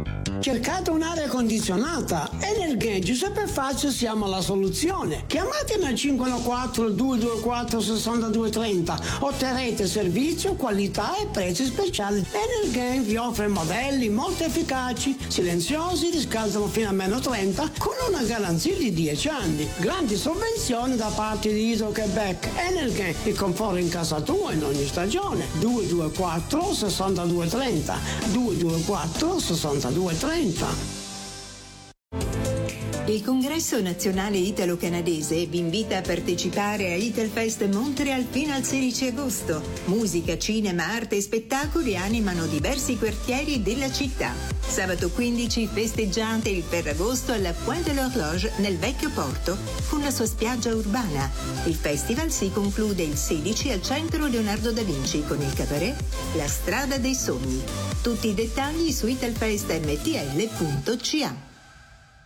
Cercate un'aria condizionata? Energy Giuseppe Faccio siamo la soluzione. Chiamatemi al 514-224-6230. Otterrete servizio, qualità e prezzi speciali. Energy vi offre modelli molto efficaci, silenziosi, riscaldano fino a -30 con una garanzia di 10 anni. Grandi sovvenzioni da parte di Hydro-Québec. Energy, il conforto in casa tua in ogni stagione. 224-6230. 224-6230. Il Congresso Nazionale Italo-Canadese vi invita a partecipare a Italfest Montreal fino al 16 agosto. Musica, cinema, arte e spettacoli animano diversi quartieri della città. Sabato 15 festeggiate il Ferragosto alla Pointe de l'Horloge nel vecchio porto con la sua spiaggia urbana. Il festival si conclude il 16 al centro Leonardo da Vinci con il cabaret La Strada dei Sogni. Tutti i dettagli su italfestmtl.ca.